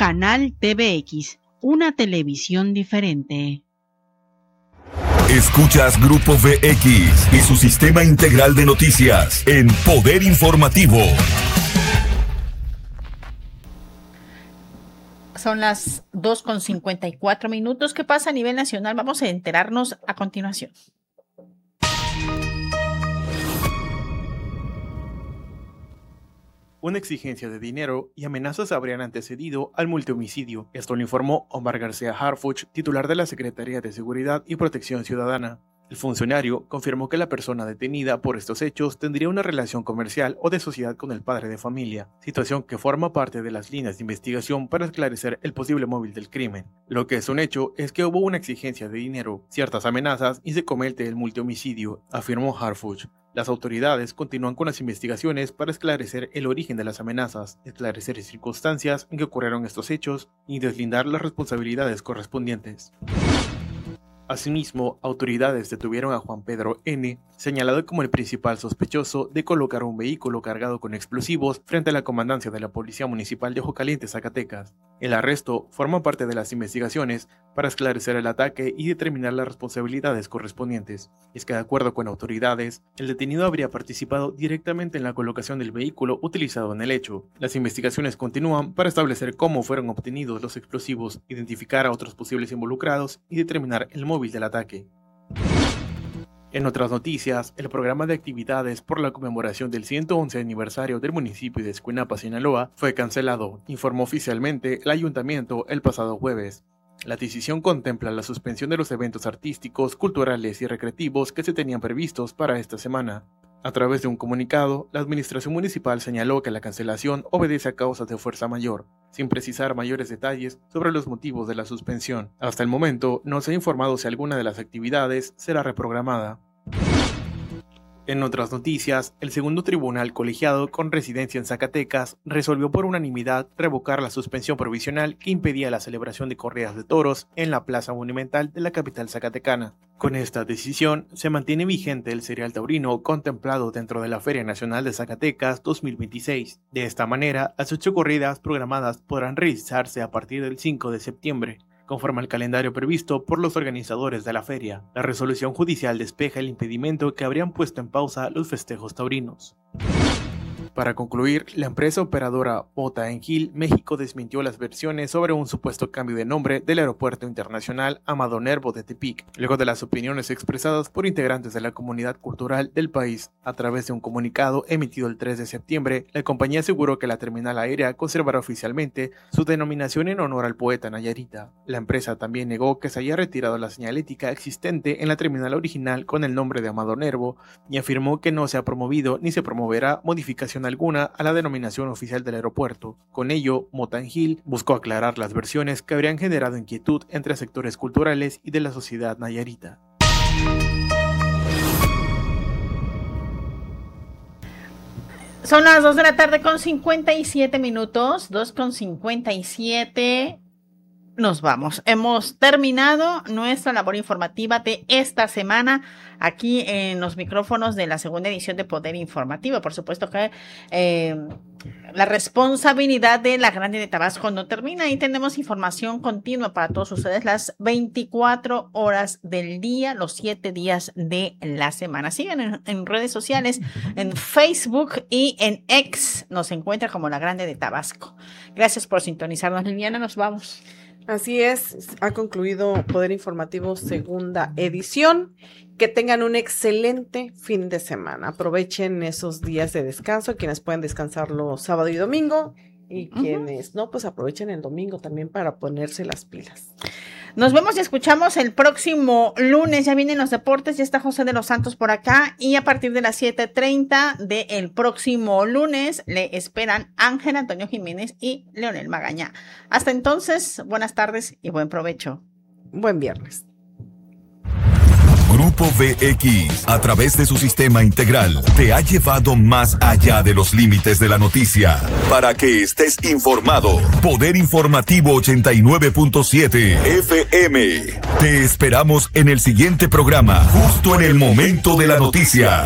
Canal TVX, una televisión diferente. Escuchas Grupo VX y su sistema integral de noticias en Poder Informativo. Son las 2:54. ¿Qué pasa a nivel nacional? Vamos a enterarnos a continuación. Una exigencia de dinero y amenazas habrían antecedido al multihomicidio. Esto lo informó Omar García Harfuch, titular de la Secretaría de Seguridad y Protección Ciudadana. El funcionario confirmó que la persona detenida por estos hechos tendría una relación comercial o de sociedad con el padre de familia, situación que forma parte de las líneas de investigación para esclarecer el posible móvil del crimen. Lo que es un hecho es que hubo una exigencia de dinero, ciertas amenazas y se comete el multihomicidio, afirmó Harfuch. Las autoridades continúan con las investigaciones para esclarecer el origen de las amenazas, esclarecer circunstancias en que ocurrieron estos hechos y deslindar las responsabilidades correspondientes. Asimismo, autoridades detuvieron a Juan Pedro N., señalado como el principal sospechoso de colocar un vehículo cargado con explosivos frente a la comandancia de la Policía Municipal de Ojo Caliente, Zacatecas. El arresto forma parte de las investigaciones para esclarecer el ataque y determinar las responsabilidades correspondientes. Es que de acuerdo con autoridades, el detenido habría participado directamente en la colocación del vehículo utilizado en el hecho. Las investigaciones continúan para establecer cómo fueron obtenidos los explosivos, identificar a otros posibles involucrados y determinar el móvil del ataque. En otras noticias, el programa de actividades por la conmemoración del 111 aniversario del municipio de Escuinapa, Sinaloa, fue cancelado, informó oficialmente el ayuntamiento el pasado jueves. La decisión contempla la suspensión de los eventos artísticos, culturales y recreativos que se tenían previstos para esta semana. A través de un comunicado, la administración municipal señaló que la cancelación obedece a causas de fuerza mayor, sin precisar mayores detalles sobre los motivos de la suspensión. Hasta el momento, no se ha informado si alguna de las actividades será reprogramada. En otras noticias, el segundo tribunal colegiado con residencia en Zacatecas resolvió por unanimidad revocar la suspensión provisional que impedía la celebración de corridas de toros en la plaza monumental de la capital zacatecana. Con esta decisión, se mantiene vigente el serial taurino contemplado dentro de la Feria Nacional de Zacatecas 2026. De esta manera, las 8 corridas programadas podrán realizarse a partir del 5 de septiembre. Conforme al calendario previsto por los organizadores de la feria, la resolución judicial despeja el impedimento que habrían puesto en pausa los festejos taurinos. Para concluir, la empresa operadora Bota en Gil, México, desmintió las versiones sobre un supuesto cambio de nombre del Aeropuerto Internacional Amado Nervo de Tepic, luego de las opiniones expresadas por integrantes de la comunidad cultural del país. A través de un comunicado emitido el 3 de septiembre, la compañía aseguró que la terminal aérea conservará oficialmente su denominación en honor al poeta Nayarita. La empresa también negó que se haya retirado la señalética existente en la terminal original con el nombre de Amado Nervo y afirmó que no se ha promovido ni se promoverá modificación alguna a la denominación oficial del aeropuerto. Con ello, Motangil buscó aclarar las versiones que habrían generado inquietud entre sectores culturales y de la sociedad nayarita. Son las 2 de la tarde con 57 minutos, 2:57. Nos vamos. Hemos terminado nuestra labor informativa de esta semana aquí en los micrófonos de la segunda edición de Poder Informativo. Por supuesto que la responsabilidad de la Grande de Tabasco no termina y tenemos información continua para todos ustedes las 24 horas del día, los 7 días de la semana. Sigan en redes sociales, en Facebook y en X. Nos encuentra como la Grande de Tabasco. Gracias por sintonizarnos, Liliana. Nos vamos. Así es, ha concluido Poder Informativo segunda edición. Que tengan un excelente fin de semana. Aprovechen esos días de descanso, quienes pueden descansar los sábado y domingo, y quienes no, pues aprovechen el domingo también para ponerse las pilas. Nos vemos y escuchamos el próximo lunes. Ya vienen los deportes, ya está José de los Santos por acá y a partir de las 7:30 del próximo lunes le esperan Ángel Antonio Jiménez y Leonel Magaña. Hasta entonces, buenas tardes y buen provecho. Buen viernes. Grupo VX, a través de su sistema integral, te ha llevado más allá de los límites de la noticia para que estés informado. Poder Informativo 89.7 FM. Te esperamos en el siguiente programa, justo en el momento de la noticia.